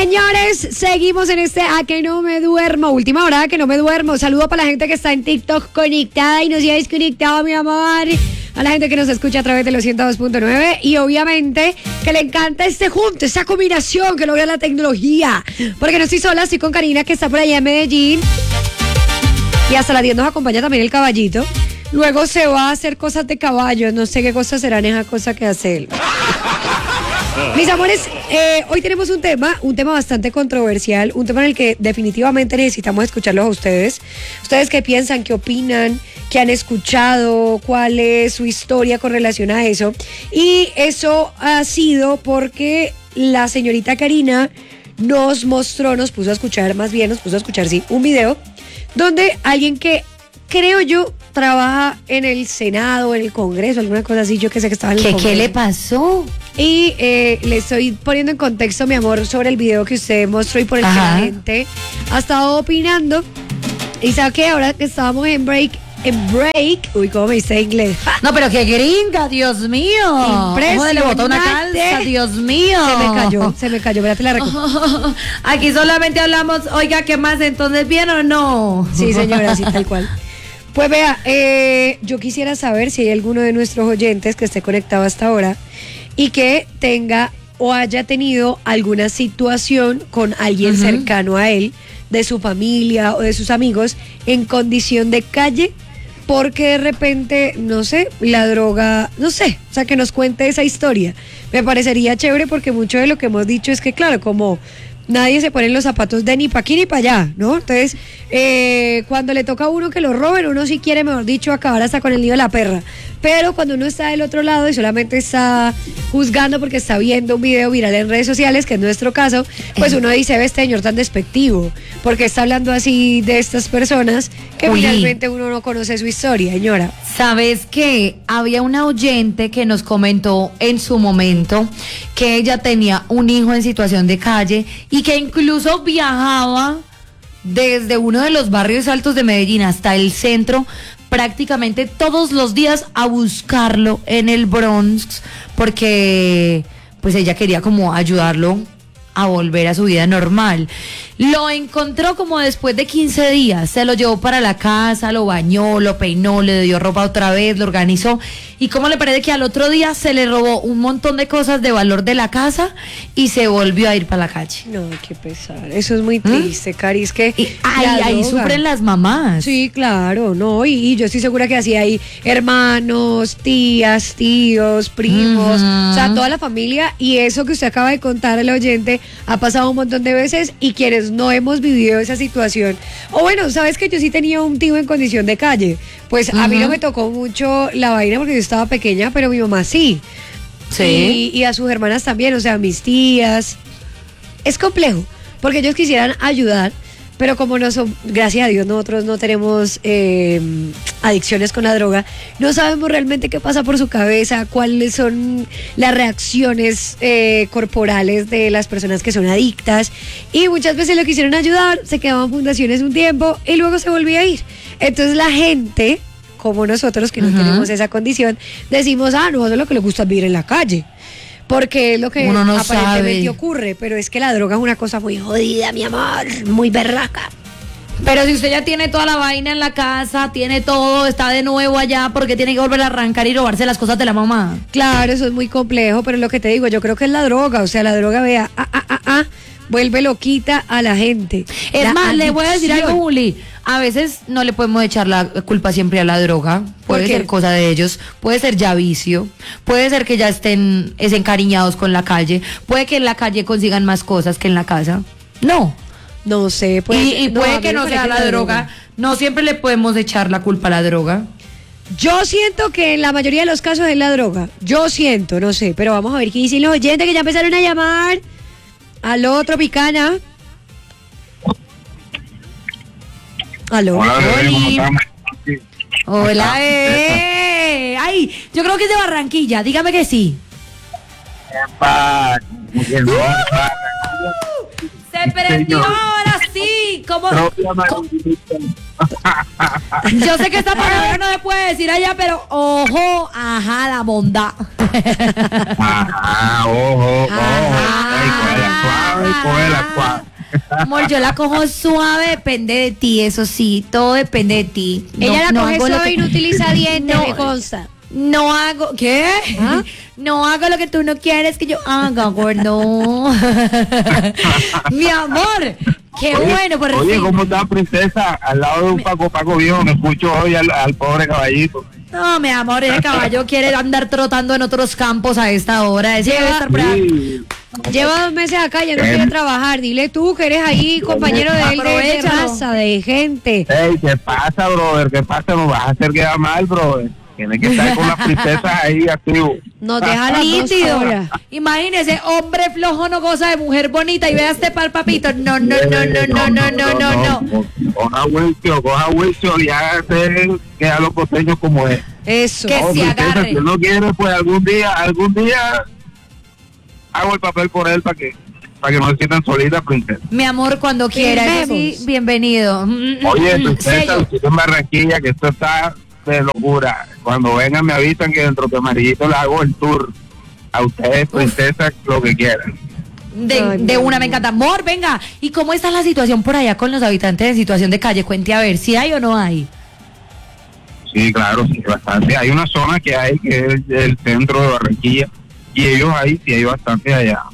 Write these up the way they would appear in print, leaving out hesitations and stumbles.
Señores, seguimos en este A que no me duermo. Última hora, que no me duermo. Saludo para la gente que está en TikTok conectada y no se ha desconectado, mi amor. A la gente que nos escucha a través de los 102.9 y obviamente que le encanta este junto, esta combinación que logra la tecnología. Porque no estoy sola, estoy con Karina que está por allá en Medellín. Y hasta las 10 nos acompaña también el caballito. Luego se va a hacer cosas de caballo. No sé qué cosas serán esas cosas que hace él. Mis amores, hoy tenemos un tema bastante controversial, un tema en el que definitivamente necesitamos escucharlos a ustedes. Ustedes qué piensan, qué opinan, qué han escuchado, cuál es su historia con relación a eso. Y eso ha sido porque la señorita Karina nos puso a escuchar, sí, un video donde alguien que creo yo trabaja en el Senado, en el Congreso, alguna cosa así, yo que sé que estaba en el Congreso. ¿Qué le pasó? Y le estoy poniendo en contexto, mi amor, sobre el video que usted mostró y por el que la gente ha estado opinando. Y sabe que ahora que estábamos en break, uy, ¿cómo me dice inglés? No, pero qué gringa, Dios mío. Impresionante. Le botó una calza, Dios mío. Se me cayó, espérate la recupero. Aquí solamente hablamos, oiga, ¿qué más? Entonces, ¿bien o no? Sí, señora, sí, tal cual. Pues vea, yo quisiera saber si hay alguno de nuestros oyentes que esté conectado hasta ahora y que tenga o haya tenido alguna situación con alguien cercano a él, de su familia o de sus amigos, en condición de calle, porque de repente, no sé, la droga, no sé, o sea, que nos cuente esa historia. Me parecería chévere porque mucho de lo que hemos dicho es que, claro, como nadie se pone en los zapatos de ni para aquí ni para allá, ¿no? Entonces, cuando le toca a uno que lo roben, uno sí quiere, mejor dicho, acabar hasta con el lío de la perra. Pero cuando uno está del otro lado y solamente está juzgando porque está viendo un video viral en redes sociales, que es nuestro caso, pues uno dice, ve, este señor tan despectivo, porque está hablando así de estas personas que finalmente uno no conoce su historia, señora. ¿Sabes qué? Había una oyente que nos comentó en su momento que ella tenía un hijo en situación de calle y que incluso viajaba desde uno de los barrios altos de Medellín hasta el centro prácticamente todos los días a buscarlo en el Bronx porque pues ella quería como ayudarlo a volver a su vida normal. Lo encontró como después de 15 días, se lo llevó para la casa, lo bañó, lo peinó, le dio ropa otra vez, lo organizó. ¿Y cómo le parece que al otro día se le robó un montón de cosas de valor de la casa y se volvió a ir para la calle? No, qué pesar, eso es muy triste, Cari, es que ahí sufren las mamás. Sí, claro, no, y yo estoy segura que así hay hermanos, tías, tíos, primos, o sea, toda la familia, y eso que usted acaba de contar al oyente ha pasado un montón de veces, y quienes no hemos vivido esa situación, o bueno, sabes que yo sí tenía un tío en condición de calle, pues a mí no me tocó mucho la vaina porque yo estaba pequeña, pero mi mamá sí. Y a sus hermanas también, o sea, mis tías. Es complejo, porque ellos quisieran ayudar, pero como no son, gracias a Dios, nosotros no tenemos adicciones con la droga, no sabemos realmente qué pasa por su cabeza, cuáles son las reacciones corporales de las personas que son adictas, y muchas veces lo quisieron ayudar, se quedaban fundaciones un tiempo y luego se volvía a ir. Entonces la gente, como nosotros que no tenemos esa condición, decimos, no, eso es lo que le gusta vivir en la calle, porque es lo que uno no aparentemente sabe. Ocurre, pero es que la droga es una cosa muy jodida, mi amor, muy berraca. Pero si usted ya tiene toda la vaina en la casa, tiene todo, está de nuevo allá, ¿por qué tiene que volver a arrancar y robarse las cosas de la mamá? Claro, eso es muy complejo, pero lo que te digo, yo creo que es la droga, o sea, la droga, vea, vuelve loquita a la gente. Es más, le voy a decir algo, Juli, a veces no le podemos echar la culpa siempre a la droga, puede ser cosa de ellos, puede ser ya vicio, puede ser que ya estén encariñados con la calle, puede que en la calle consigan más cosas que en la casa, no sé, y puede que no sea la droga, no siempre le podemos echar la culpa a la droga. Yo siento que en la mayoría de los casos es la droga, yo siento, no sé, pero vamos a ver qué dicen los oyentes que ya empezaron a llamar. Aló, Tropicana. Aló. Hola, ay, yo creo que es de Barranquilla, dígame que sí. Se prendió ahora sí, ¿cómo? Propia Marinita. Yo sé que esta palabra no se puede decir allá, pero ojo, ajá, la bondad. Ajá, ojo, ojo. Ay, cógela suave. Amor, yo la cojo suave, depende de ti, eso sí, todo depende de ti. Ella la coge hago lo suave que- y no utiliza dientes, No. me consta. No hago, ¿qué? ¿Ah? No hago lo que tú no quieres que yo haga, gordo. Mi amor, qué bueno, por Oye, fin. ¿cómo está princesa? Al lado de un Paco Viejo, me escucho hoy al pobre caballito. No, mi amor, ese caballo quiere andar trotando en otros campos a esta hora. Ese debe estar bravo. Sí. Lleva 2 meses acá, ya no quiere trabajar. Dile tú que eres ahí compañero de él, de Aprovechalo. raza, de gente. Ey, ¿qué pasa, brother? ¿Qué pasa? Nos vas a hacer quedar mal, brother. Tienes que estar con las princesas ahí activo. Nos deja las 2 Nítido. horas. Imagínese, hombre flojo no goza de mujer bonita y vea este pal papito. No, no, no, no, no, no, no, no. Coja Wilson y hágase que a los costeños como es. Eso. Que No, se princesa, agarre. si no quiere, pues algún día hago el papel por él para que no se sientan solitas, princesa. Mi amor, cuando quiera, eso sí, Firmemos. bienvenido. Oye, princesa, Sello. usted en Barranquilla, que esto está de locura. Cuando vengan me avisan que dentro de Amarillito le hago el tour. A ustedes, princesa, lo que quieran. De una, me encanta. Amor, venga. ¿Y cómo está la situación por allá con los habitantes en situación de calle? Cuente a ver, si hay o no hay. Sí, claro, sí, bastante. Hay una zona que hay, que es el centro de Barranquilla, y ellos ahí, sí hay bastante allá.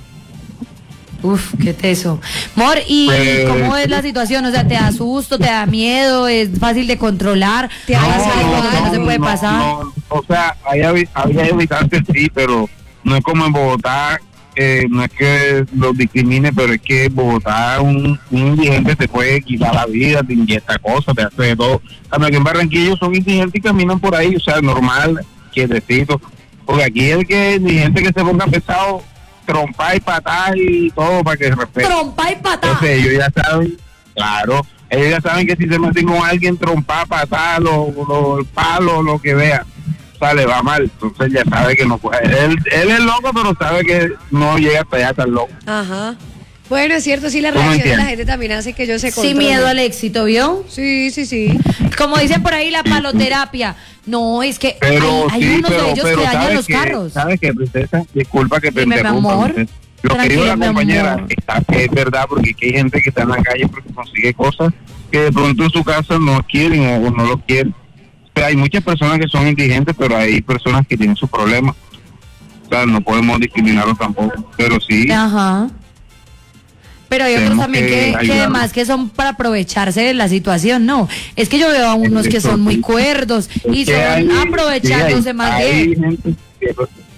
Uf, qué teso. Amor, ¿y Pues, cómo es la situación? O sea, ¿te da susto, te da miedo, es fácil de controlar? ¿Te pasa algo que no se puede pasar? no. O sea, hay habitantes sí, pero no es como en Bogotá, no es que los discrimine, pero es que en Bogotá un indigente te puede quitar la vida, te inyecta cosas, te hace de todo. Aquí en Barranquilla son indigentes y caminan por ahí, o sea, normal, quietecito. Porque aquí el indigente que se ponga pesado, trompa y patada y todo para que se respete. Trompa y patada. Entonces ellos ya saben, claro, ellos ya saben que si se meten con alguien, trompa, patada, el palo, lo que vea, le va mal. Entonces ya sabe que no puede. Él es loco, pero sabe que no llega hasta allá tan loco. Ajá. Bueno, es cierto, sí, la ¿Tú me reacción de la entiendes? gente también hace que yo se controle. Sin miedo al éxito, ¿vio? Sí, sí, sí. Como dicen por ahí, la paloterapia. No, es que Pero hay sí, unos pero, de ellos pero que dañan ¿sabes los qué? carros. ¿Sabes qué, princesa? Disculpa que te Dime, mi interrumpa. amor. Princesa. Lo que Tranquila, dijo la mi compañera amor. es verdad, porque aquí hay gente que está en la calle porque consigue cosas que de pronto en su casa no quieren o no lo quieren. O sea, hay muchas personas que son indigentes, pero hay personas que tienen sus problemas. O sea, no podemos discriminarlos tampoco. Pero sí, Ajá. Pero hay otros Tenemos también que que ayudarlos. además que son para aprovecharse de la situación, ¿no? Es que yo veo a unos que son muy cuerdos y es que son hay- aprovechándose sí, más de hay él. gente que-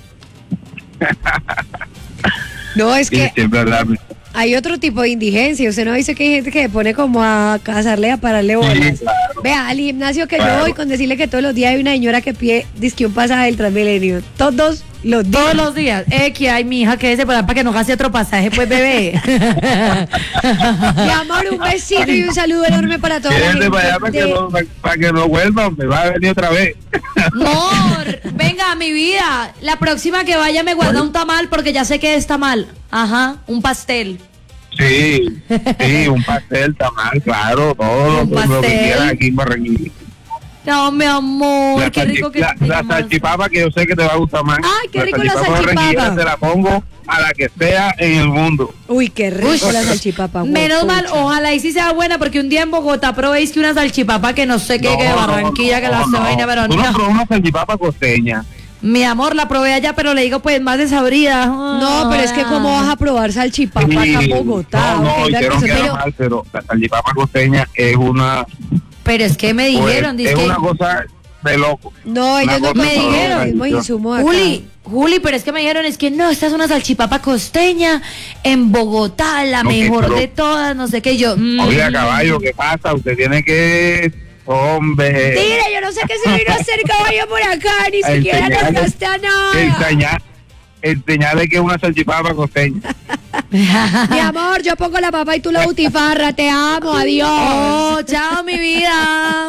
No, es sí, que sí, es verdad. hay otro tipo de indigencia. Usted no dice que hay gente que se pone como a cazarle, a pararle bolas. claro. Vea, al gimnasio que yo Claro. voy con decirle que todos los días hay una señora que pide disque un pasaje del Transmilenio. Todos los días. Todos los días. Que hay mi hija que se para que no gaste otro pasaje, pues bebé. Mi amor, un besito y un saludo enorme para toda la Quédate gente. para allá para que, de- no, para que no vuelva, me va a venir otra vez. Amor, venga, mi vida. La próxima que vaya me guarda un tamal porque ya sé que es tamal. Ajá, un pastel. Sí, sí, un pastel, tamal, claro, todo Un lo que pastel. quieras aquí en Barranquilla. No, mi amor, La, qué rico que la, te la llamas. salchipapa que yo sé que te va a gustar más. Ay, qué rico la barranquillera salchipapa. te la pongo a la que sea en el mundo. Uy, qué rico Uy, la salchipapa. Menos mal, huepucha. ojalá y sí sea buena, porque un día en Bogotá probéis que una salchipapa que no sé qué, que de Barranquilla, que la hace vaina, pero Tú no no. probas una salchipapa costeña. Mi amor, la probé allá, pero le digo pues más desabrida. No, pero es que cómo vas a probar salchipapa acá en Bogotá. No, Ok, hicieron pero- quedar mal, pero la salchipapa costeña es una... Pero es que me dijeron, pues, es dice una cosa de loco. No, ellos no Una cosa me dijeron, conocen los mismos insumos acá. Juli, pero es que me dijeron, es que no, esta es una salchipapa costeña en Bogotá, la No, que mejor pero- de todas, no sé qué, yo. Oiga, caballo, ¿qué pasa? Usted tiene que... Hombre... Mire, yo no sé qué se vino a hacer caballo por acá, ni A siquiera nos enseñarle- gasta nada. Enseñarle que es una salchipapa costeña. Mi amor, yo pongo la papa y tú la butifarra, te amo, adiós. Oh, chao, mi vida.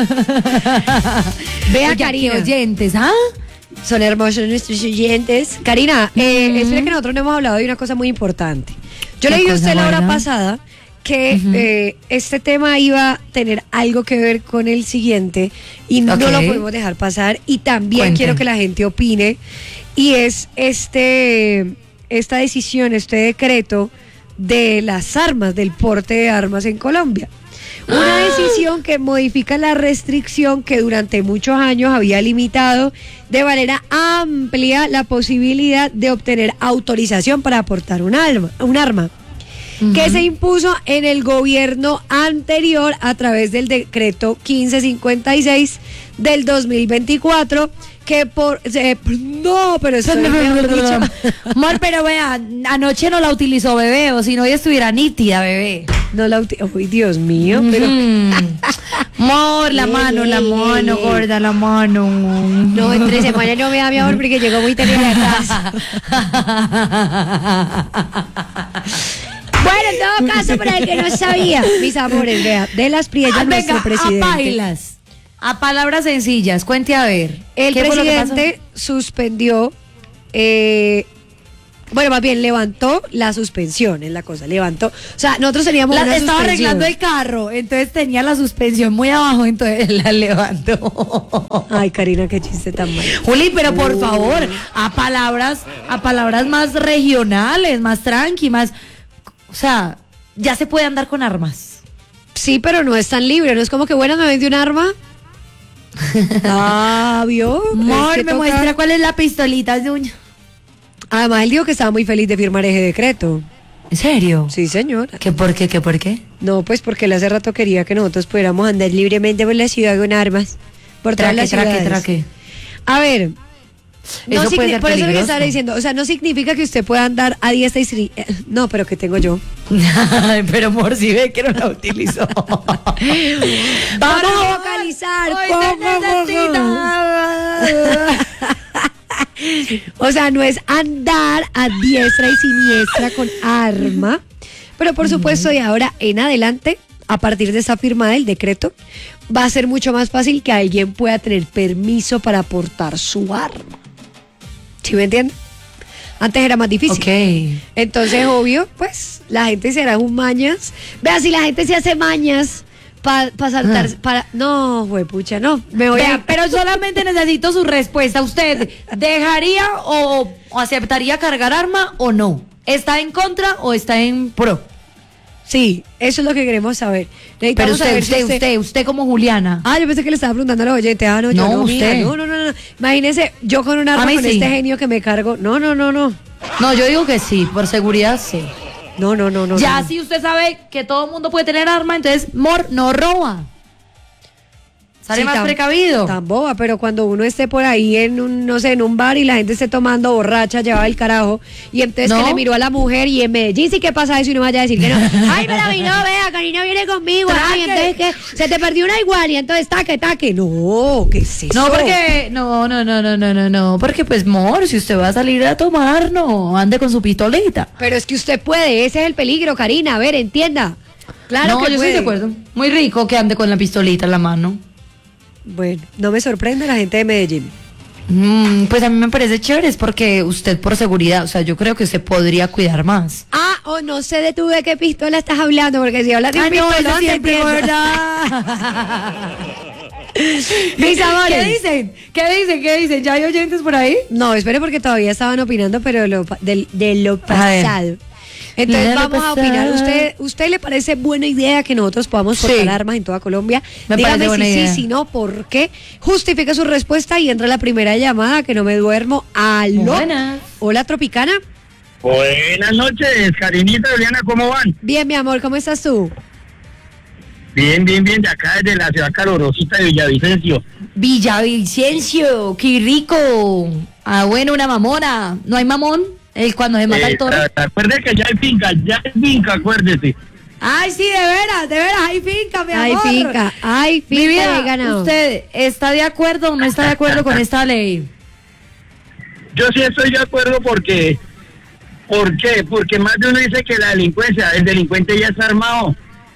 Vea, Oiga, Karina. qué oyentes, ¿ah? Son hermosos nuestros oyentes. Karina, espera que nosotros no hemos hablado de una cosa muy importante. Yo ¿Qué le dije a cosa, usted la hora verdad? pasada que este tema iba a tener algo que ver con el siguiente y no lo podemos dejar pasar, y también quiero que la gente opine, y es esta decisión, este decreto de las armas, del porte de armas en Colombia. Una decisión que modifica la restricción que durante muchos años había limitado de manera amplia la posibilidad de obtener autorización para portar un arma. Que se impuso en el gobierno anterior a través del decreto 1556 del 2024, que pero eso es mejor dicho. Amor, pero vea, anoche no la utilizó, bebé, o si no, ella estuviera nítida, bebé. No la uy, Dios mío, pero amor, la mano, gorda, la mano. No, entre semana no me da, mi amor, porque llegó muy tarde a la casa. Bueno, en todo caso, para el que no sabía, mis amores, vea, de las Priellas, nuestro presidente. A bailas, a palabras sencillas, cuente a ver. El presidente suspendió, bueno, más bien levantó la suspensión, es la cosa, levantó. O sea, nosotros teníamos una suspensión. Estaba arreglando el carro, entonces tenía la suspensión muy abajo, entonces la levantó. Ay, Karina, qué chiste tan malo. Juli, pero por favor, a palabras más regionales, más tranqui, más... O sea, ya se puede andar con armas. Sí, pero no es tan libre, no es como que, bueno, me vende un arma. ¿Vio? Amor, me muestra cuál es la pistolita de uña. Además, él dijo que estaba muy feliz de firmar ese decreto. ¿En serio? Sí, señora. ¿Qué por qué? ¿Qué por qué? No, pues porque él hace rato quería que nosotros pudiéramos andar libremente por la ciudad con armas. Por todas las ciudades. Traque. A ver... No, eso puede ser por eso peligroso. que estaba diciendo, o sea, no significa que usted pueda andar a diestra y siniestra. No, pero que tengo yo. Pero amor, si ve que no la utilizó. Vamos a vocalizar. O sea, no es andar a diestra y siniestra con arma, pero por supuesto de ahora en adelante, a partir de esta firma del decreto, va a ser mucho más fácil que alguien pueda tener permiso para portar su arma. ¿Sí me entienden? Antes era más difícil. Ok. Entonces, obvio, pues, la gente se hará un mañas. Vea, si la gente se hace mañas para saltar, No, pucha, no. Me voy a... Pero solamente necesito su respuesta. ¿Usted dejaría o aceptaría cargar arma o no? ¿Está en contra o está en pro? Sí, eso es lo que queremos saber. Pero usted como Juliana. Yo pensé que le estaba preguntando a los oyentes. No, yo no, usted. Mija, no. Imagínese, yo con un arma con sí. este genio que me cargo. No. No, yo digo que sí, por seguridad sí. No. Ya si usted sabe que todo el mundo puede tener arma, entonces, no roba. Sale más precavido. Tan boba, pero cuando uno esté por ahí en un, no sé, en un bar y la gente esté tomando borracha, llevaba el carajo, y entonces que le miró a la mujer y en Medellín sí que pasa eso y no vaya a decir que no. Ay, pero a mí no, vea, Karina viene conmigo. Ay, entonces que se te perdió una igual y entonces taque. No, ¿qué es eso? No, porque, no, porque pues, si usted va a salir a tomar, no, ande con su pistolita. Pero es que usted puede, ese es el peligro, Karina, a ver, entienda. Claro no, que yo puede. estoy de acuerdo. Muy rico que ande con la pistolita en la mano. Bueno, no me sorprende la gente de Medellín. Pues a mí me parece chévere, es porque usted por seguridad, o sea, yo creo que usted podría cuidar más. No sé de tú de qué pistola estás hablando, porque si hablas de un pistolón, te entiendo. ¿Verdad? Mis amores. ¿Qué dicen? ¿Ya hay oyentes por ahí? No, espere, porque todavía estaban opinando, pero de lo pasado. Entonces vamos a opinar. ¿Usted le parece buena idea que nosotros podamos portar armas en toda Colombia? Dígame si sí, si no, ¿por qué? Justifica su respuesta y entra la primera llamada, que no me duermo. Aló. Buenas. Hola, Tropicana. Buenas noches, Karinita, Juliana, ¿cómo van? Bien, mi amor, ¿cómo estás tú? Bien, de acá desde la ciudad calorosita de Villavicencio. Villavicencio, qué rico. Bueno, una mamona. ¿No hay mamón? Cuando se mata el toro. Acuérdese que ya hay finca, acuérdese. Ay, sí, de veras, hay finca, mi amor. Hay finca Mi vida, de ganado. ¿usted está de acuerdo o no está de acuerdo con esta ley? Yo sí estoy de acuerdo porque... ¿Por qué? Porque más de uno dice que la delincuencia, el delincuente ya está armado.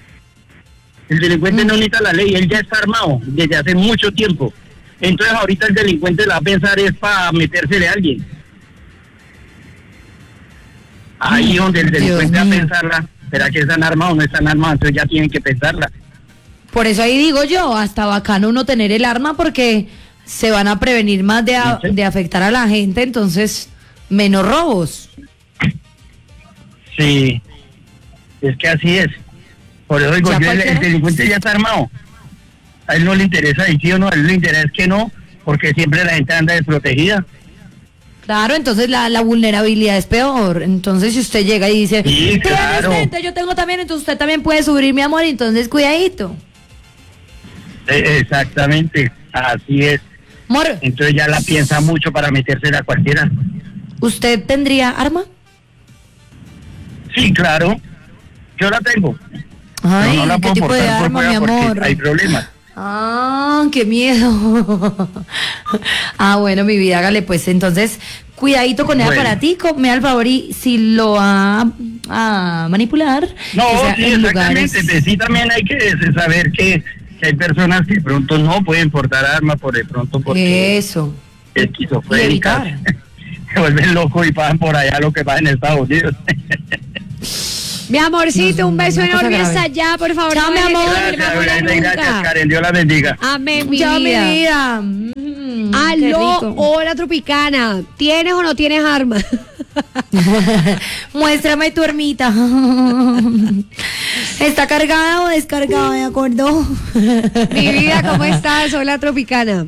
El delincuente no necesita la ley, él ya está armado desde hace mucho tiempo. Entonces ahorita el delincuente la va a pensar es para metérsele a alguien. Ahí donde el delincuente va a pensarla, ¿Será que están armados o no están armados? Entonces ya tienen que pensarla. Por eso ahí digo yo, hasta bacano uno tener el arma porque se van a prevenir más de afectar a la gente, entonces menos robos. Sí, es que así es. Por eso digo, el delincuente ya está armado. A él no le interesa si sí o no, a él le interesa que no, porque siempre la gente anda desprotegida. Claro, entonces la vulnerabilidad es peor. Entonces si usted llega y dice, sí, claro, yo tengo también, entonces usted también puede subir, mi amor, entonces cuidadito. Exactamente, así es. Amor, entonces ya la piensa mucho para metérsela a cualquiera. ¿usted tendría arma? Sí, claro, yo la tengo. Ay, no la ¿qué puedo tipo de portar por arma, fuera mi amor? porque hay problemas. Ah, qué miedo. Ah, bueno, mi vida, hágale pues. Entonces, cuidadito con el aparatico, me da el favor y si lo va a manipular. No, que sea sí, en exactamente. lugares... Sí, también hay que saber que hay personas que de pronto no pueden portar armas por de pronto porque eso. esquizofrénicas se vuelven locos y pasan por allá lo que pasa en Estados Unidos. Mi amorcito, un beso enorme hasta allá, por favor. Chao, no mi deje amor. de venir, mamona, Gracias, Karen. Dios la bendiga. Amén, mi Chao, mi vida. vida. Qué Aló, rico. hola Tropicana. ¿Tienes o no tienes arma? Muéstrame tu ermita. ¿Está cargada o descargada, de acuerdo? Mi vida, ¿cómo estás? Hola Tropicana.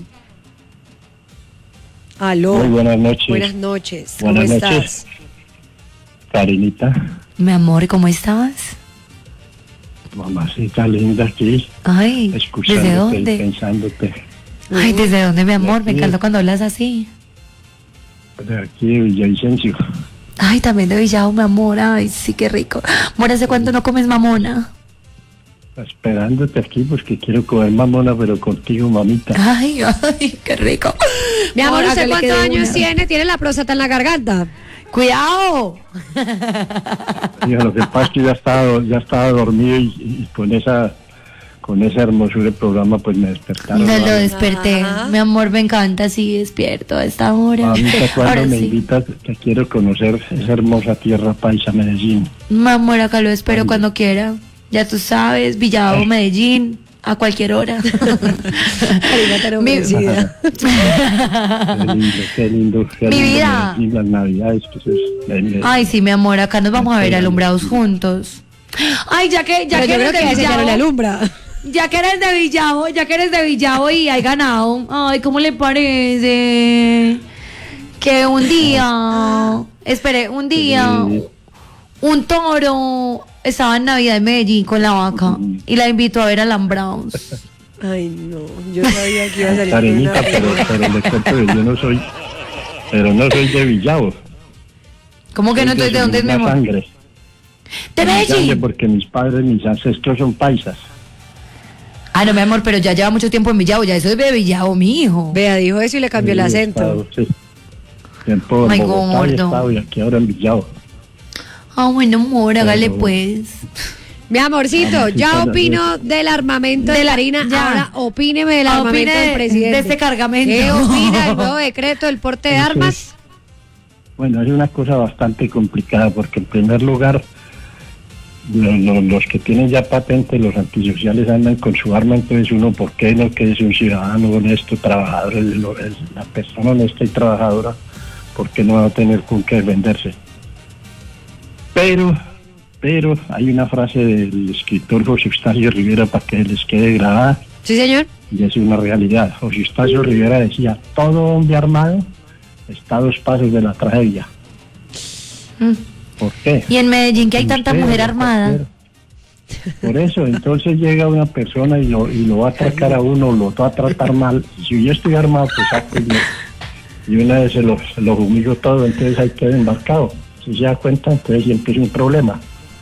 Aló. Muy buenas noches. Buenas noches. ¿Cómo Buenas estás? noches. Karenita, Mi amor, ¿cómo estabas? mamacita linda aquí, Ay, ¿desde escuchándote y dónde? pensándote. Ay, ¿desde dónde, mi amor? Me Aquí. encanta cuando hablas así. De aquí de Villavicencio. Ay, también de Villao, mi amor. Ay, sí, qué rico. Amor, ¿hace cuánto no comes mamona? Esperándote aquí porque quiero comer mamona, pero contigo, mamita. Ay, ay, qué rico. Mi amor, ¿usted hágale que cuántos de años una. tiene? ¿Tiene la próstata en la garganta? ¡Cuidado! Mira, lo que pasa es que ya estaba dormido y con esa hermosura del programa pues me despertaron. No lo Mamita, desperté. Ajá. Mi amor, me encanta así despierto a esta hora. cuando Ahora me sí. invitas, que quiero conocer esa hermosa tierra paisa, Medellín. Mi amor, acá lo espero cuando quiera. Ya tú sabes, Villao, Medellín, a cualquier hora. Karina, te lo Mi- merecida. Qué lindo. Qué Mi lindo vida. Medellín, las navidades, pues Ay, sí, mi amor, acá nos vamos a ver alumbrados juntos. Ay, ya que Pero yo creo eres de que a ese ya no le Villao, alumbra. ya que eres de Villao y hay ganado. Ay, ¿cómo le parece? Que un día, un día, un toro estaba en Navidad en Medellín con la vaca y la invitó a ver alambrados. Ay, no. Yo sabía que iba a salir con Karenita, una pero le cuento que yo no soy de Villavo. ¿Cómo que no? Entonces, ¿de dónde es mi amor? Sangre. De Medellín. Porque mis ancestros son paisas. Ah, no, mi amor, pero ya lleva mucho tiempo en Villavo, ya eso es de Villavo, mi hijo. Vea, dijo eso y le cambió el Sí, acento. estado, sí. Tiempo Ay, en Bogotá y gordo. estado y aquí ahora en Villavo. Ah, bueno, amor, hágale Pero- pues. Mi amorcito, Vamos, ya sí, opino del armamento de Karina. ya. Ahora opíneme del Ah, armamento opine del presidente. de este cargamento. ¿Qué opina del nuevo decreto del porte de Eso armas? es. Bueno, es una cosa bastante complicada porque en primer lugar los que tienen ya patente, los antisociales andan con su arma, entonces uno, ¿por qué no que es un ciudadano honesto, trabajador, la persona honesta y trabajadora, ¿por qué no va a tener con qué defenderse? Pero hay una frase del escritor José Eustacio Rivera para que les quede grabada, Sí, señor. y es una realidad. José Eustacio Rivera decía, todo hombre armado está a 2 pasos de la tragedia. Mm. ¿Por qué? Y en Medellín que hay tanta Usted, mujer armada. Por eso, entonces llega una persona y lo va a atracar a uno, lo va a tratar mal. Si yo estoy armado, pues saco y una vez se los humillo todo, entonces hay que embarcado. Si se da cuenta, entonces siempre es un problema.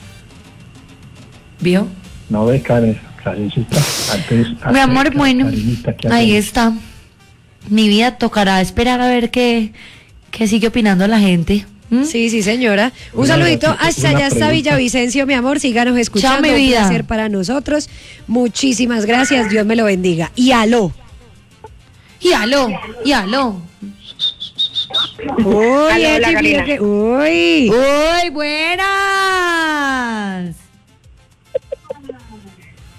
¿Vio? ¿No ve, Karencita? Mi amor, bueno, Karenita, ¿qué ahí hacemos? está. Mi vida tocará esperar a ver qué sigue opinando la gente. ¿Mm? Sí, sí, señora. Un Una- saludito una hasta allá, hasta pregunta. Villavicencio, mi amor. Síganos escuchando. Chao, mi Un vida. placer para nosotros. Muchísimas gracias. Dios me lo bendiga. Y aló. Y aló, y aló. Uy, Aló, hola, Echi, Karina. uy. ¡Uy, buenas!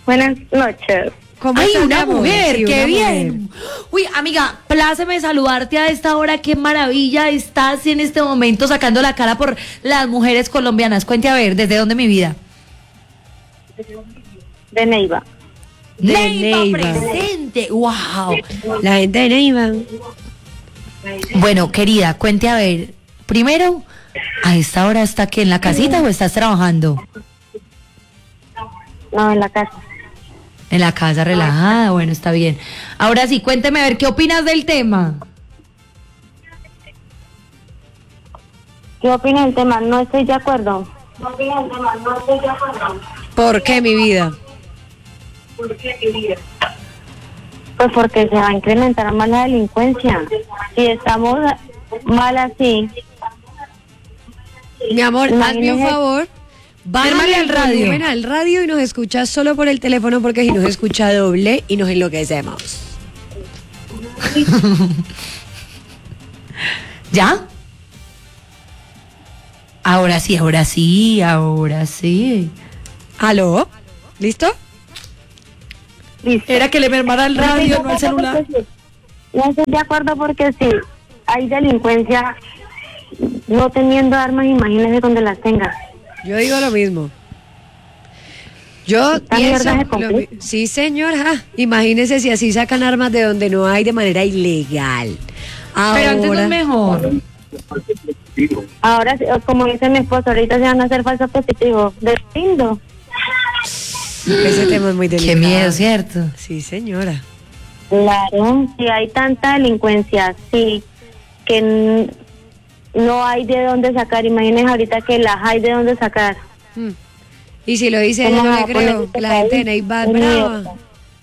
Buenas noches. ¿Cómo ¡Ay, estás, mi una amor? mujer! Sí, ¡Qué una bien! mujer. Uy, amiga, pláceme saludarte a esta hora. ¡Qué maravilla! Estás en este momento sacando la cara por las mujeres colombianas. Cuente a ver, ¿desde dónde, mi vida? De Neiva. De Neiva Neiva. presente. ¡Wow! La gente de Neiva. Bueno, querida, cuente a ver. Primero, ¿a esta hora está que en la casita o estás trabajando? No, en la casa. En la casa, relajada. Bueno, está bien. Ahora sí, cuénteme a ver, ¿qué opinas del tema? ¿Qué opina del tema? No estoy de acuerdo. ¿Por qué, mi vida? Pues porque se va a incrementar más la delincuencia. Si estamos mal así, Mi amor, hazme un Imagínese. favor. Bájale Hermana, al el radio. volumen al radio y nos escuchas solo por el teléfono porque si nos escucha doble y nos enloquecemos. ¿Ya? Ahora sí, ahora sí, ahora sí. ¿Aló? ¿Listo? listo. Era que le mermara el radio, no el celular. No estoy de acuerdo porque si hay delincuencia no teniendo armas, imagínese donde las tenga. Yo digo lo mismo. Yo ¿Esta pienso... mierda se complica? Sí, señora. Imagínese si así sacan armas de donde no hay de manera ilegal. Pero antes no Ahora, es mejor. Ahora, como dice mi esposo, ahorita se van a hacer falsos positivos. De lindo. ese tema es muy Qué delicado. miedo, ¿cierto? Sí, señora. Claro, si hay tanta delincuencia, sí, que no hay de dónde sacar. Imagínense ahorita que las hay de dónde sacar. Mm. Y si lo dice ella, ¿Cómo no va le a poner creo. este La gente de país? Neiva es Un brava. miedo.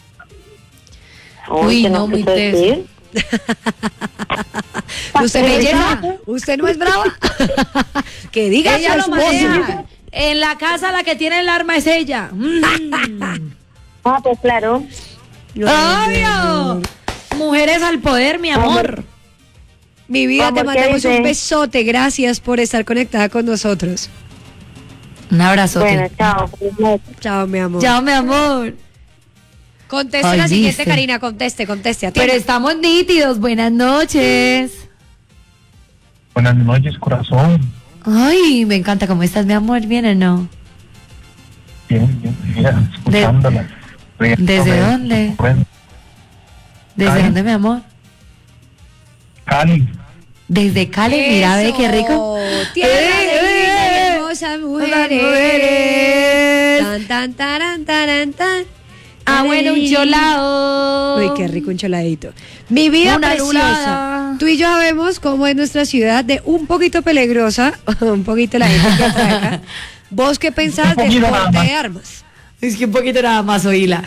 Uy, ¿qué no, nos muy quiso teso. decir? ¿Usted me Pero llena? ya- ¿Usted no es brava? Que diga Ella su lo esposo. maneja. En la casa la que tiene el arma es ella. Ah, pues claro. ¡Obvio! Mujeres al poder, mi amor. Mi vida, te Amor, ¿qué mandamos un dice? besote. Gracias por estar conectada con nosotros. Un abrazote. Bueno, chao. Feliz noche. Chao, mi amor. Chao, mi amor. Conteste Ay, la siguiente, viste. Karina. Conteste. Pero Atienda. estamos nítidos. Buenas noches. Buenas noches, corazón. Ay, me encanta. ¿Cómo estás, mi amor? ¿Bien o no? Bien, mira, escuchándola. ¿Desde dónde? Bueno, ¿Desde Cali. dónde, mi amor? Cali. Desde Cali, mira, ve qué rico. Tierra de lindas y ¡Eh! hermosas Las mujeres. mujeres. Tan, tan, taran, taran, tan. Ah, bueno, un cholao. Uy, qué rico un choladito. Mi vida Una preciosa. lulada. Tú y yo sabemos cómo es nuestra ciudad de un poquito peligrosa, un poquito la gente que atraca. ¿Vos qué pensás Un del poquito nada porte más. de armas? Es que un poquito nada más, oíla.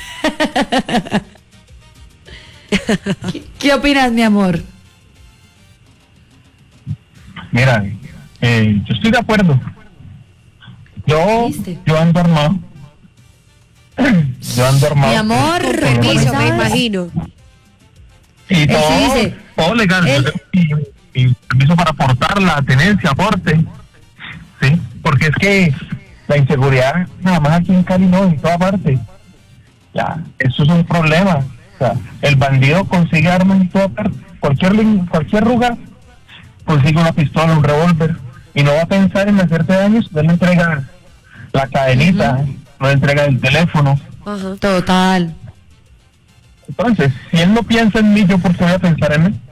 ¿Qué opinas, mi amor? Mira, yo estoy de acuerdo. ¿Viste? Yo ando armado. Yo ando armado. Mi amor, Con Sí, permiso, ¿sabes? me imagino. Y Él todo, sí dice. todo legal. Él- Y permiso para aportar la tenencia, aporte. Sí, porque es que la inseguridad, nada más aquí en Cali no, en toda parte. Ya, eso es un problema. O sea, el bandido consigue armas en toda parte. Cualquier lugar consigue una pistola, un revólver. Y no va a pensar en hacerte daño, no le entrega la cadenita, no le entrega el teléfono. Ajá. Total. Entonces, si él no piensa en mí, ¿yo por qué voy a pensar en él?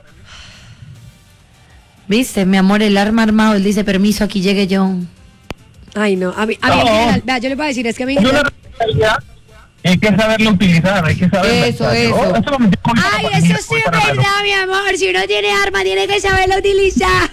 ¿Viste, mi amor? El arma armado. Él dice, permiso, aquí llegue yo. Ay, no. A mí en No. general, vea, yo le voy a decir, es que a mí en Es una general- responsabilidad y hay que saberlo utilizar, hay que saberlo. Eso, eso. Ay, eso sí es verdad, mi amor. Si uno tiene arma, tiene que saberlo utilizar.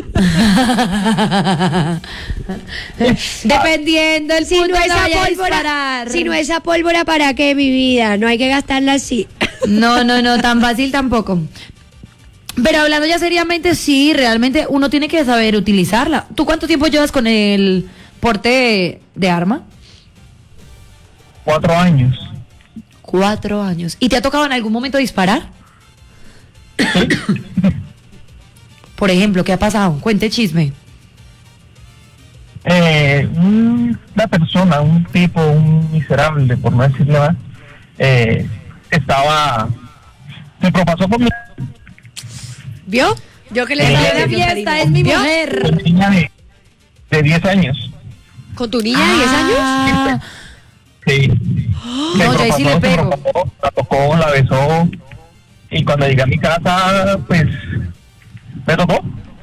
Dependiendo el Si punto no donde esa vaya a pólvora, disparar. si no esa pólvora, ¿para qué, mi vida? No hay que gastarla así. No, tan fácil tampoco. Pero hablando ya seriamente, sí, realmente uno tiene que saber utilizarla. ¿Tú cuánto tiempo llevas con el porte de arma? 4 años. 4 años. ¿Y te ha tocado en algún momento disparar? Por ejemplo, ¿qué ha pasado? Cuente chisme. Una persona, un tipo, un miserable, por no decirle más, se propasó por mi ¿Vio? Yo que le Ella estaba de diciendo, fiesta Karina. es mi ¿Vio? mujer. niña de 10 años. ¿Con tu niña de 10 años? Ah, Sí. No, yo ahí sí le pego. La tocó, la besó. Y cuando llegué a mi casa, pues, me tocó.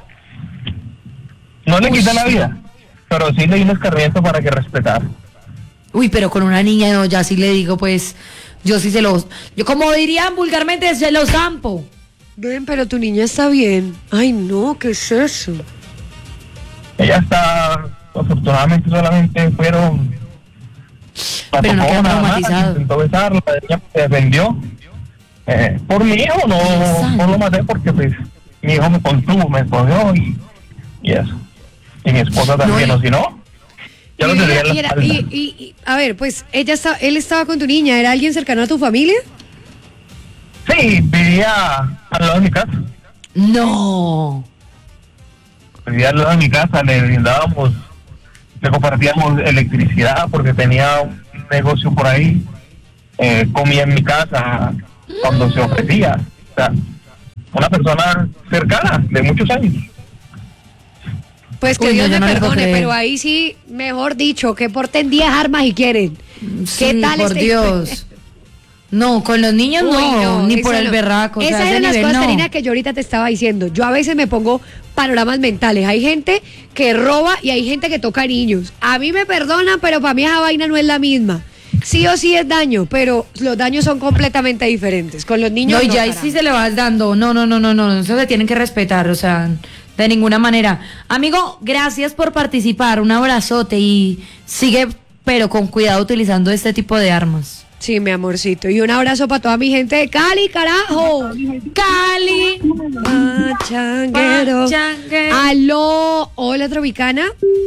No le quité la vida, pero sí le di un escarmiento para que respetara. Uy, pero con una niña no, ya sí le digo, pues, yo sí yo como dirían vulgarmente, se los zampo. Ven, pero tu niña está bien. Ay, no, ¿qué es eso? Ella está, afortunadamente solamente fueron... La Pero no tocó quedó nada más, traumatizado. intentó besarla, ella se defendió. Por mi hijo no lo maté porque pues mi hijo me contuvo, me escogió y eso. Y mi esposa también, No, o si no, ya lo tendría en la espalda. A ver, pues él estaba con tu niña, ¿era alguien cercano a tu familia? Sí, vivía al lado de mi casa. No. Vivía al lado de mi casa, le compartíamos electricidad porque tenía un negocio por ahí. Comía en mi casa cuando se ofrecía. O sea, una persona cercana de muchos años. Pues que Uy, Dios no, yo me no le puedo perdone, creer. pero ahí sí, mejor dicho, que porten 10 armas y quieren. Sí, ¿Qué tal por este- Dios. No, con los niños Uy, no, ni eso por el no. berraco. Esas ese eran las nivel cosas, no. Karina, que yo ahorita te estaba diciendo. Yo a veces me pongo panoramas mentales. Hay gente que roba y hay gente que toca niños. A mí me perdonan, pero para mí esa vaina no es la misma. Sí o sí es daño, pero los daños son completamente diferentes. Con los niños No, y no, ya ahí carajo. sí se le vas dando. No, eso se tienen que respetar, o sea, de ninguna manera. Amigo, gracias por participar, un abrazote y sigue, pero con cuidado utilizando este tipo de armas. Sí, mi amorcito. Y un abrazo para toda mi gente de Cali, carajo. Cali. Pachanguero. Pachanguero. Aló, hola, Tropicana.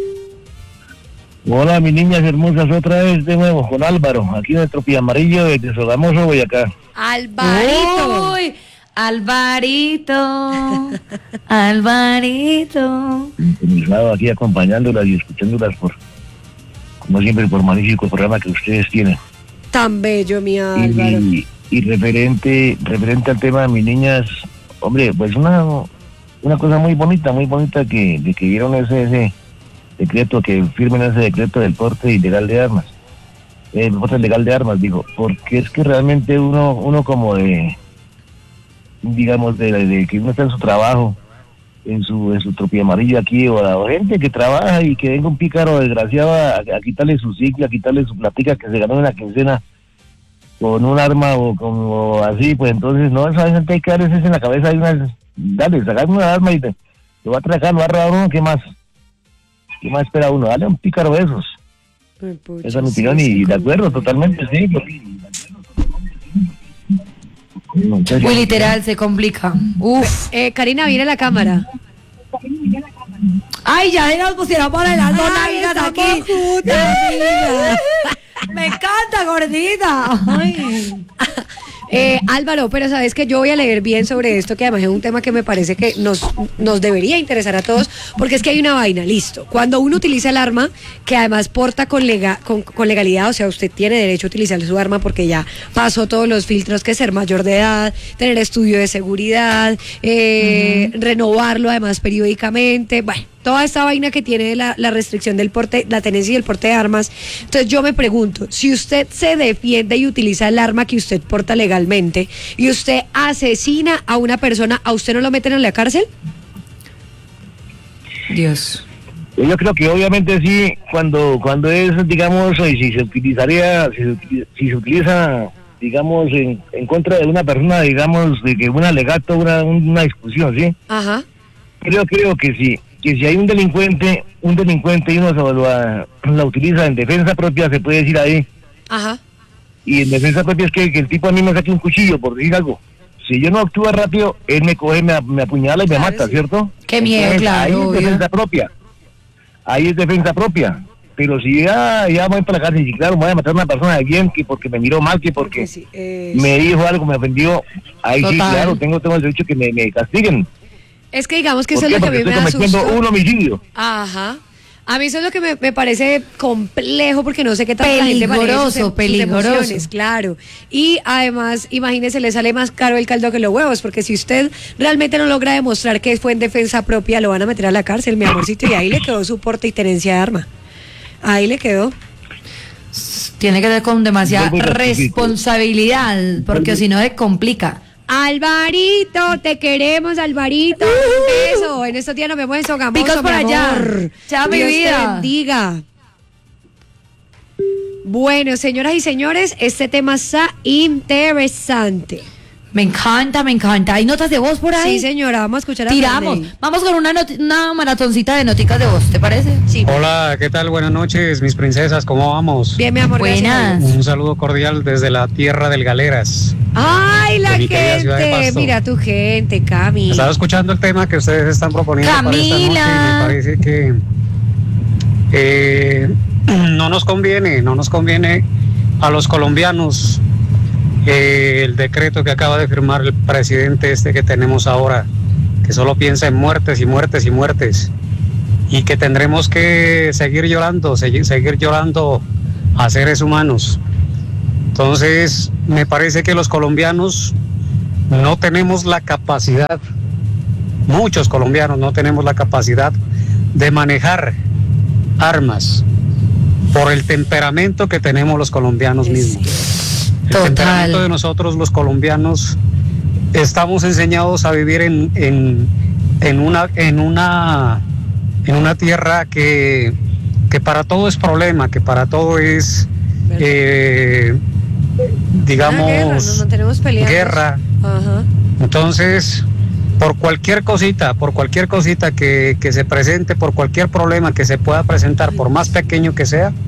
Hola, mis niñas hermosas, otra vez de nuevo con Álvaro, aquí de Tropiamarillo, de Sogamoso, Boyacá. Alvarito. Uy, Alvarito. Alvarito. Estaba aquí acompañándolas y escuchándolas como siempre, por magnífico programa que ustedes tienen. Tan bello, mi Álvaro. Y referente al tema de mis niñas, hombre, pues una cosa muy bonita de que dieron ese decreto, que firmen ese decreto del porte ilegal de armas. El porte legal de armas, digo, porque es que realmente uno como digamos, de que uno está en su trabajo, en su Tropiamarillo aquí, o gente que trabaja y que venga un pícaro desgraciado a quitarle su ciclo, a quitarle su platica que se ganó en la quincena con un arma o como así, pues entonces no, esa gente hay que darles eso en la cabeza, dale, sacarme una arma y lo va a atracar, lo va a robar uno, ¿qué más espera uno? Dale un pícaro de esos. Ay, pucha, Esa es mi sí, opinión sí, y de como- acuerdo totalmente, sí. Muy literal, se complica. Uf. Karina, viene la cámara. Ay, ya nos pusieron por el alto nalgas aquí. Me encanta, gordita. Ay. Álvaro, pero sabes que yo voy a leer bien sobre esto, que además es un tema que me parece que nos debería interesar a todos, porque es que hay una vaina, listo. Cuando uno utiliza el arma, que además porta con legalidad, o sea, usted tiene derecho a utilizar su arma porque ya pasó todos los filtros, que ser mayor de edad, tener estudio de seguridad, renovarlo además periódicamente, bueno, toda esta vaina que tiene la restricción del porte, la tenencia y el porte de armas. Entonces yo me pregunto, si usted se defiende y utiliza el arma que usted porta legalmente y usted asesina a una persona, ¿a usted no lo meten en la cárcel? Dios. Yo creo que obviamente sí, cuando es, digamos, si se utiliza, digamos, en contra de una persona, digamos, de que un alegato, una discusión, ¿sí? Ajá. Creo que sí, que si hay un delincuente y uno la utiliza en defensa propia, se puede decir ahí. Ajá. Y en defensa propia es que el tipo a mí me saque un cuchillo, por decir algo. Si yo no actúo rápido, él me coge, me apuñala y me Claro, mata, sí. ¿cierto? Qué miedo, Entonces, claro, ahí es obvio. defensa propia. Ahí es defensa propia. Pero si ya voy para la cárcel y claro, voy a matar a una persona de bien, que porque me miró mal, que porque Sí, me dijo algo, me ofendió, ahí sí, Total. claro, tengo el derecho que me castiguen. es que digamos que ¿Por eso es qué? lo que a Porque mí me estoy da cometiendo susto. un homicidio. Ajá. A mí eso es lo que me parece complejo porque no sé qué tanta gente maneja sus emociones, claro. Y además, imagínese, le sale más caro el caldo que los huevos, porque si usted realmente no logra demostrar que fue en defensa propia, lo van a meter a la cárcel, mi amorcito, y ahí le quedó su porte y tenencia de arma. Ahí le quedó. Tiene que ser con demasiada responsabilidad, porque si no se complica. Alvarito, te queremos, Alvarito. Un beso. En estos días nos vemos en Sogamoso. Picos por allá. Chao, mi Dios vida. te bendiga. Bueno, señoras y señores, este tema está interesante. Me encanta. ¿Hay notas de voz por ahí? Sí, señora, vamos a escuchar a Tiramos. Ferney. Vamos con una maratoncita de noticas de voz, ¿te parece? Sí. Hola, ¿qué tal? Buenas noches, mis princesas, ¿cómo vamos? Bien, mi amor. gracias a Buenas. Dios. Un saludo cordial desde la tierra del Galeras. Ay, la De mi querida ciudad de gente. Pasto. Mira tu gente, Cami. Estaba escuchando el tema que ustedes están proponiendo para esta noche y Camila. me parece que no nos conviene a los colombianos el decreto que acaba de firmar el presidente que tenemos ahora, que solo piensa en muertes y muertes y muertes, y que tendremos que seguir llorando a seres humanos. Entonces, me parece que los colombianos no tenemos la capacidad, muchos colombianos no tenemos la capacidad de manejar armas por el temperamento que tenemos los colombianos mismos. El Total. temperamento de nosotros los colombianos estamos enseñados a vivir en una tierra que para todo es problema, que para todo es digamos Nos mantenemos peleando. guerra. Ajá. Entonces, por cualquier cosita que se presente, por cualquier problema que se pueda presentar, por más pequeño que sea,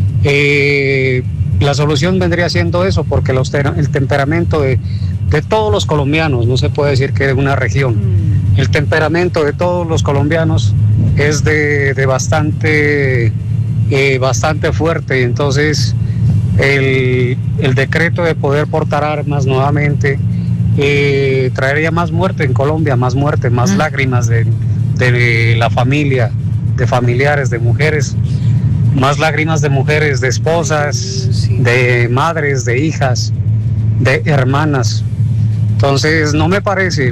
la solución vendría siendo eso, porque el temperamento de todos los colombianos, no se puede decir que de una región, el temperamento de todos los colombianos es de bastante fuerte, y entonces el decreto de poder portar armas nuevamente traería más muerte en Colombia, más muerte, más lágrimas de la familia, de familiares, de mujeres, más lágrimas de mujeres, de esposas, Sí. de madres, de hijas, de hermanas. Entonces no me parece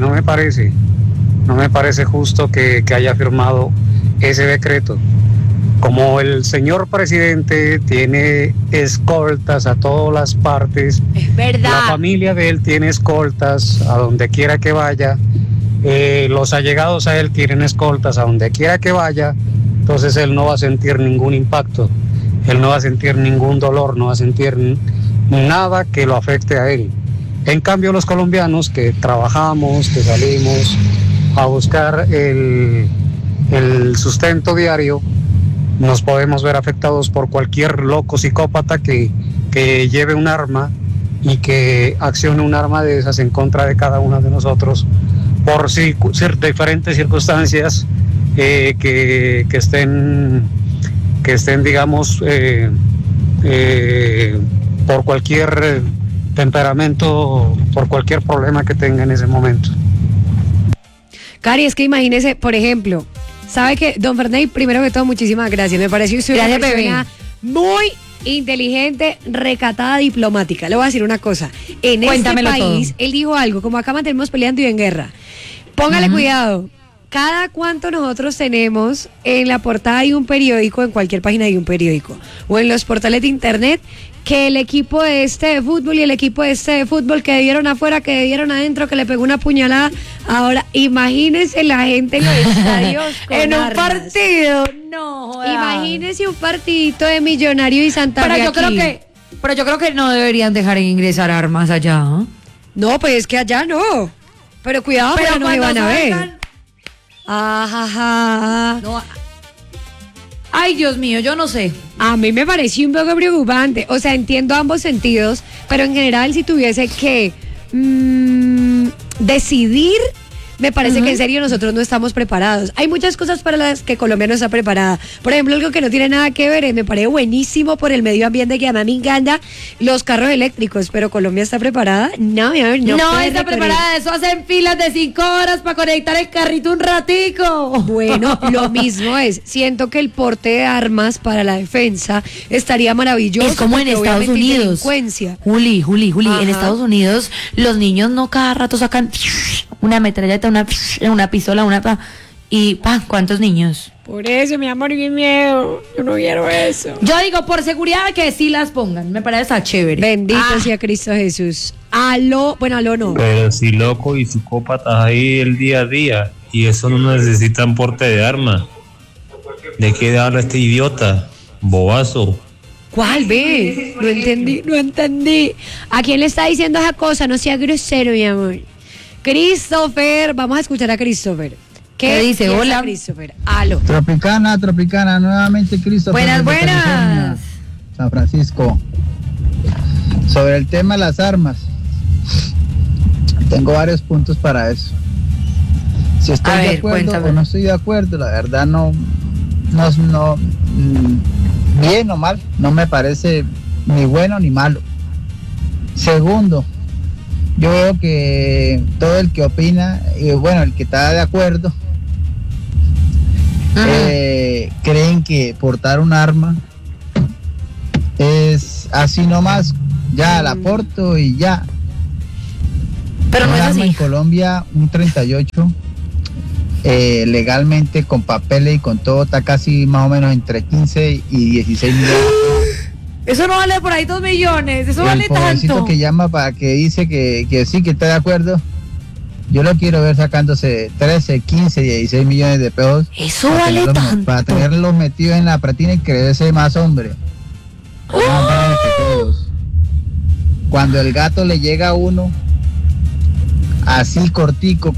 justo que haya firmado ese decreto. Como el señor presidente tiene escoltas a todas las partes, Es verdad. la familia de él tiene escoltas a donde quiera que vaya, los allegados a él tienen escoltas a donde quiera que vaya, entonces él no va a sentir ningún impacto, él no va a sentir ningún dolor, no va a sentir nada que lo afecte a él. En cambio, los colombianos que trabajamos, que salimos a buscar el sustento diario, nos podemos ver afectados por cualquier loco psicópata que lleve un arma y que accione un arma de esas en contra de cada uno de nosotros por diferentes circunstancias que estén, digamos, por cualquier temperamento, por cualquier problema que tenga en ese momento. Cari, es que imagínese, por ejemplo, sabe que don Ferney, primero que todo, muchísimas gracias. Me pareció usted una Gracias, persona muy inteligente, recatada, diplomática. Le voy a decir una cosa. En Cuéntamelo este país, todo. él dijo algo, como acá mantenemos peleando y en guerra. Póngale cuidado. Cada cuánto nosotros tenemos en la portada de un periódico, en cualquier página de un periódico, o en los portales de internet, que el equipo de este de fútbol y el equipo de este de fútbol que dieron afuera, que dieron adentro, que le pegó una puñalada. Ahora, imagínense la gente en los estadios con En un armas. partido, no joda. Imagínense un partidito de Millonario y Santa Fe Pero yo creo que no deberían dejar ingresar armas allá, ¿eh? No, pues es que allá no. Pero cuidado, pero no me van a ver. Ajá. No. Ay, Dios mío, yo no sé. A mí me pareció un poco preocupante. O sea, entiendo ambos sentidos, pero en general si tuviese que decidir, me parece que en serio nosotros no estamos preparados. Hay muchas cosas para las que Colombia no está preparada. Por ejemplo, algo que no tiene nada que ver, me parece buenísimo por el medio ambiente, que además me encanta, los carros eléctricos, pero Colombia está preparada. No, mi amor, no está preparada. Eso hacen filas de 5 horas para conectar el carrito un ratico. Bueno, lo mismo es. Siento que el porte de armas para la defensa estaría maravilloso. Es como en Estados Unidos. Juli, en Estados Unidos los niños no cada rato sacan una metralleta, una pistola, y ¿cuántos niños? Por eso, mi amor, qué miedo. Yo no quiero eso. Yo digo, por seguridad, que sí las pongan. Me parece está chévere. Bendito sea Cristo Jesús. Aló no. Pero si loco y psicópatas ahí el día a día, y eso no necesitan porte de arma. ¿De qué habla este idiota? Bobazo. ¿Cuál, ve? No entendí. ¿A quién le está diciendo esa cosa? No sea grosero, mi amor. Christopher, vamos a escuchar a Christopher. ¿Qué dice? Hola. Christopher. Aló. Tropicana, nuevamente Christopher. Buenas. San Francisco. Sobre el tema de las armas, tengo varios puntos para eso. Si estoy de acuerdo o no estoy de acuerdo, la verdad no, bien o mal, no me parece ni bueno ni malo. Segundo, yo veo que todo el que opina, el que está de acuerdo, creen que portar un arma es así nomás, ya la porto y ya. Pero no es así. En Colombia, un 38, legalmente, con papeles y con todo, está casi más o menos entre 15 y 16 millones. Eso no vale por ahí 2 millones, eso vale tanto. Que llama para que dice que sí, que está de acuerdo. Yo lo quiero ver sacándose 13, 15, 16 millones de pesos. Eso vale tanto. Para tenerlos metidos en la platina y creerse más hombre. Cuando el gato le llega a uno, así cortico,